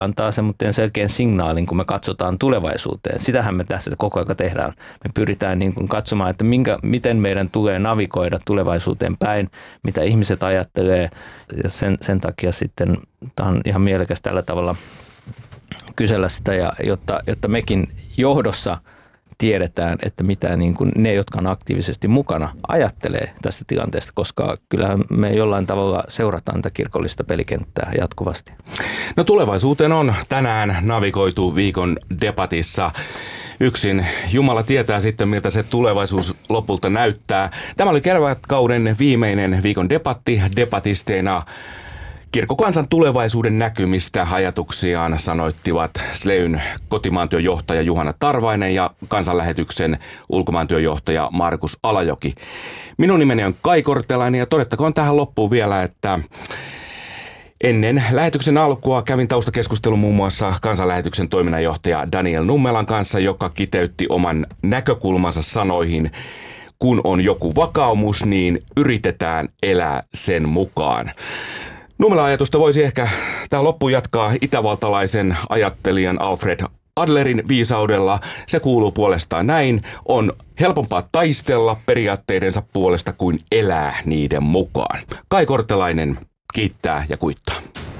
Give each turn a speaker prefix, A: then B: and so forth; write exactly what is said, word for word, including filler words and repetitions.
A: antaa semmoinen selkeän signaalin, kun me katsotaan tulevaisuuteen. Sitähän me tässä koko ajan tehdään. Me pyritään niin kuin katsomaan, että minkä, miten meidän tulee navigoida tulevaisuuteen päin, mitä ihmiset ajattelee. Ja sen, sen takia sitten tämä on ihan mielekäs tällä tavalla kysellä sitä, ja jotta, jotta mekin johdossa tiedetään, että mitä niin kuin ne, jotka on aktiivisesti mukana, ajattelee tästä tilanteesta, koska kyllähän me jollain tavalla seurataan tätä kirkollista pelikenttää jatkuvasti.
B: No tulevaisuuteen on tänään navigoitu viikon debatissa. Yksin Jumala tietää sitten, miltä se tulevaisuus lopulta näyttää. Tämä oli kevätkauden viimeinen viikon debatti. Debatisteina kirkkokansan tulevaisuuden näkymistä ajatuksiaan sanoittivat Sleyn kotimaantyöjohtaja Juhana Tarvainen ja kansanlähetyksen ulkomaantyöjohtaja Markus Alajoki. Minun nimeni on Kai Kortelainen ja todettakoon tähän loppuun vielä, että ennen lähetyksen alkua kävin taustakeskustelun muun muassa kansanlähetyksen toiminnanjohtaja Daniel Nummelan kanssa, joka kiteytti oman näkökulmansa sanoihin: kun on joku vakaumus, niin yritetään elää sen mukaan. Nummelan ajatusta voisi ehkä tähän loppuun jatkaa itävaltalaisen ajattelijan Alfred Adlerin viisaudella. Se kuuluu puolestaan näin: on helpompaa taistella periaatteidensa puolesta kuin elää niiden mukaan. Kai Kortelainen kiittää ja kuittaa.